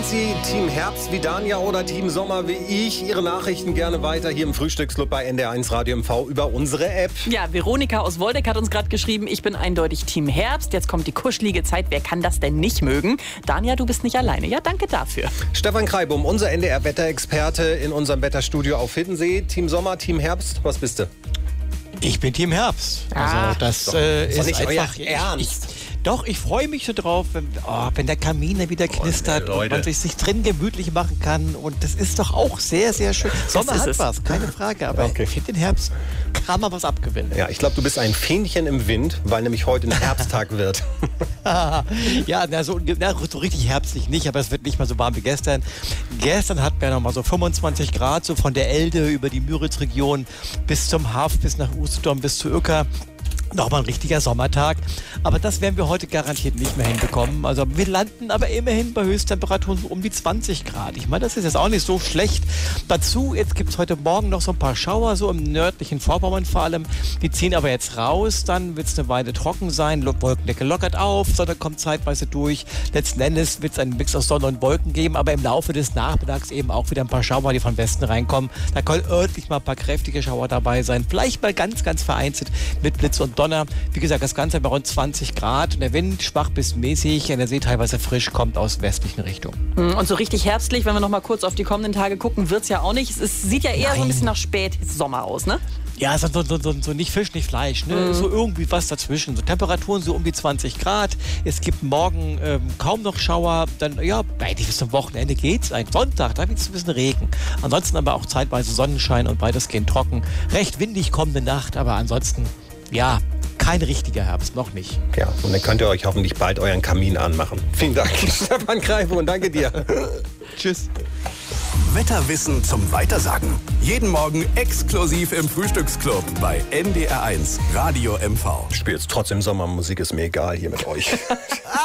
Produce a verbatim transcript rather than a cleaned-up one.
Sind Sie Team Herbst wie Danja oder Team Sommer wie ich? Ihre Nachrichten gerne weiter hier im Frühstücksclub bei N D R eins Radio M V über unsere App. Ja, Veronika aus Woldeck hat uns gerade geschrieben, ich bin eindeutig Team Herbst. Jetzt kommt die kuschelige Zeit. Wer kann das denn nicht mögen? Danja, du bist nicht alleine. Ja, danke dafür. Stefan Kreibum, unser N D R-Wetterexperte in unserem Wetterstudio auf Hiddensee. Team Sommer, Team Herbst, was bist du? Ich bin Team Herbst. Also Ah, das doch, äh, ist ist doch nicht einfach euer Ernst. Ich, doch, ich freue mich so drauf, wenn, oh, wenn der Kamin dann wieder knistert Leute. und man sich, sich drin gemütlich machen kann. Und das ist doch auch sehr, sehr schön. Sommer ist hat es. was, keine Frage. Aber Okay. ich finde, den Herbst kann man was abgewinnen. Ja, ich glaube, du bist ein Fähnchen im Wind, weil nämlich heute ein Herbsttag wird. Ja, na, so, na, so richtig herbstlich nicht, aber es wird nicht mal so warm wie gestern. Gestern hatten wir noch mal so fünfundzwanzig Grad, so von der Elde über die Müritzregion bis zum Haff, bis nach Usedom, bis zu Uecker. Nochmal ein richtiger Sommertag. Aber das werden wir heute garantiert nicht mehr hinbekommen. Also wir landen aber immerhin bei Höchsttemperaturen so um die zwanzig Grad. Ich meine, das ist jetzt auch nicht so schlecht. Dazu, jetzt gibt es heute Morgen noch so ein paar Schauer, so im nördlichen Vorpommern vor allem. Die ziehen aber jetzt raus. Dann wird es eine Weile trocken sein. Wolkendecke lockert auf. Sonne kommt zeitweise durch. Letzten Endes wird es einen Mix aus Sonne und Wolken geben. Aber im Laufe des Nachmittags eben auch wieder ein paar Schauer, die von Westen reinkommen. Da können örtlich mal ein paar kräftige Schauer dabei sein. Vielleicht mal ganz, ganz vereinzelt mit Blitz und Donner. Wie gesagt, das Ganze bei rund zwanzig Grad. Und der Wind schwach bis mäßig, an der See teilweise frisch, kommt aus westlichen Richtungen. Und so richtig herbstlich, wenn wir noch mal kurz auf die kommenden Tage gucken, wird es ja auch nicht. Es ist, sieht ja eher Nein. so ein bisschen nach Spätsommer aus, ne? Ja, so, so, so, so nicht Fisch, nicht Fleisch, ne? Mhm. So irgendwie was dazwischen. So Temperaturen so um die zwanzig Grad. Es gibt morgen ähm, kaum noch Schauer. Dann, ja, eigentlich bis zum Wochenende geht's. Ein Sonntag, da wird es ein bisschen Regen. Ansonsten aber auch zeitweise Sonnenschein und weitestgehend trocken. Recht windig kommende Nacht, aber ansonsten, ja, kein richtiger Herbst, noch nicht. Ja, und dann könnt ihr euch hoffentlich bald euren Kamin anmachen. Vielen Dank, Stefan Kreibum, und danke dir. Tschüss. Wetterwissen zum Weitersagen. Jeden Morgen exklusiv im Frühstücksclub bei N D R eins Radio M V. Ich spiele jetzt trotzdem Sommermusik, ist mir egal hier mit euch.